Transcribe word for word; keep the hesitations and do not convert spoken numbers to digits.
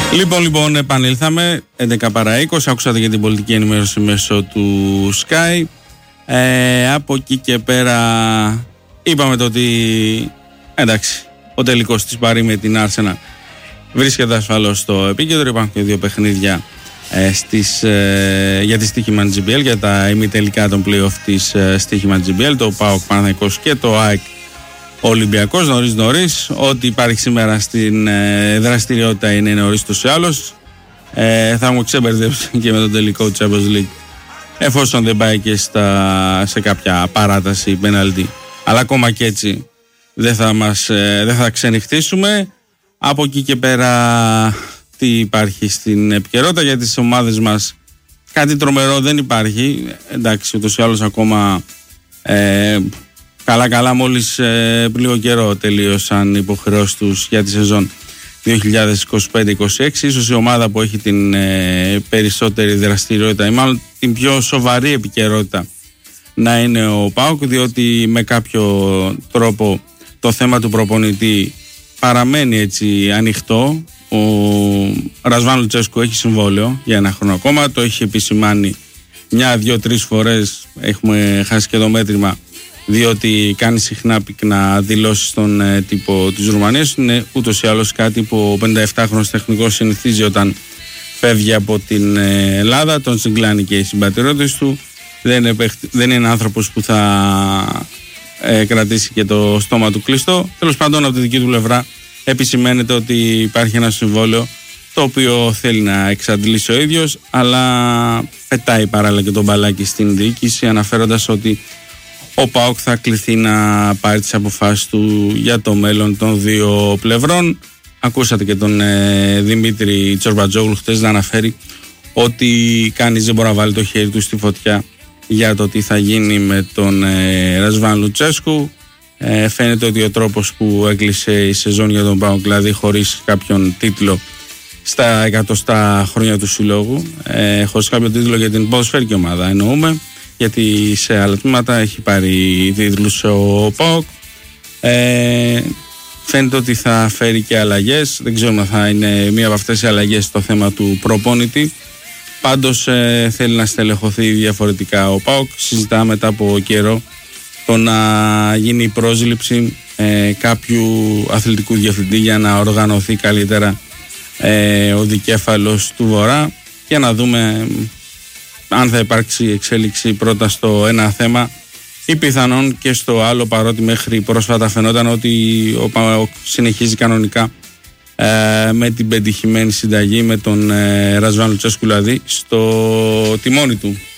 Λοιπόν, λοιπόν, επανήλθαμε έντεκα παρά είκοσι. Άκουσατε για την πολιτική ενημέρωση μέσω του Sky. Ε, από εκεί και πέρα είπαμε το ότι εντάξει, ο τελικός της Παρί με την Arsenal βρίσκεται ασφαλώς στο επίκεντρο. Υπάρχουν και δύο παιχνίδια ε, στις, ε, για τη στοίχημα τζι μπι ελ, για τα ημιτελικά των play-off της ε, στοίχημα τζι μπι ελ, το ΠΑΟΚ Παναθηναϊκός και το ΑΕΚ Ολυμπιακός. Νωρίς νωρίς, ό,τι υπάρχει σήμερα στην ε, δραστηριότητα είναι νωρίς τους ή άλλως. Ε, θα μου ξεμπερδέψει και με τον τελικό Champions League, εφόσον δεν πάει και στα, σε κάποια παράταση πέναλτι. Αλλά ακόμα και έτσι δεν θα, μας, ε, δεν θα ξενυχτήσουμε. Από εκεί και πέρα τι υπάρχει στην επικαιρότητα για τις ομάδες μας? Κάτι τρομερό δεν υπάρχει. Εντάξει, ούτως ή άλλως ακόμα ε, καλά καλά μόλις ε, λίγο καιρό τελείωσαν οι υποχρεώσεις τους για τη σεζόν δύο χιλιάδες είκοσι πέντε είκοσι έξι. Ίσως η ομάδα που έχει την ε, περισσότερη δραστηριότητα ή μάλλον την πιο σοβαρή επικαιρότητα να είναι ο ΠΑΟΚ, διότι με κάποιο τρόπο το θέμα του προπονητή παραμένει έτσι ανοιχτό. Ο Ρασβάν Λουτσέσκου έχει συμβόλαιο για ένα χρόνο ακόμα, το έχει επισημάνει μια, δύο, τρεις φορές, έχουμε χάσει και το μέτρημα, διότι κάνει συχνά πυκνά δηλώσεις στον ε, τύπο της Ρουμανίας. Είναι ούτως ή άλλως κάτι που ο πενηκαεπτάχρονος τεχνικός συνηθίζει όταν φεύγει από την ε, Ελλάδα, τον συγκλάνει και οι συμπατριώτες του. Δεν είναι, δεν είναι άνθρωπος που θα ε, κρατήσει και το στόμα του κλειστό. Τέλος πάντων, από τη δική του πλευρά επισημαίνεται ότι υπάρχει ένα συμβόλαιο το οποίο θέλει να εξαντλήσει ο ίδιος, αλλά πετάει παράλληλα και τον μπαλάκι στην διοίκηση, αναφέροντας ότι ο ΠΑΟΚ θα κληθεί να πάρει τις αποφάσεις του για το μέλλον των δύο πλευρών. Ακούσατε και τον ε, Δημήτρη Τσορμπατζόγλου χτες να αναφέρει ότι κανείς δεν μπορεί να βάλει το χέρι του στη φωτιά για το τι θα γίνει με τον ε, Ρασβάν Λουτσέσκου. Ε, φαίνεται ότι ο τρόπος που έκλεισε η σεζόν για τον ΠΑΟΚ, δηλαδή χωρίς κάποιον τίτλο στα εκατοστά χρόνια του συλλόγου, ε, χωρίς κάποιο τίτλο για την ποδοσφαιρική ομάδα εννοούμε, γιατί σε άλλα τμήματα έχει πάρει τίτλους ο ΠΑΟΚ. Ε, φαίνεται ότι θα φέρει και αλλαγές. Δεν ξέρουμε αν θα είναι μία από αυτές οι αλλαγές στο θέμα του προπόνητη. Πάντως ε, θέλει να στελεχωθεί διαφορετικά ο ΠΑΟΚ. Συζητά μετά από καιρό το να γίνει η πρόσληψη ε, κάποιου αθλητικού διευθυντή για να οργανωθεί καλύτερα ε, ο δικέφαλος του Βορρά, για να δούμε αν θα υπάρξει εξέλιξη πρώτα στο ένα θέμα ή πιθανόν και στο άλλο, παρότι μέχρι πρόσφατα φαινόταν ότι ο ΠΑΟΚ συνεχίζει κανονικά ε, με την πετυχημένη συνταγή με τον ε, Ρασβάν Λουτσέσκου, δηλαδή στο τιμόνι του.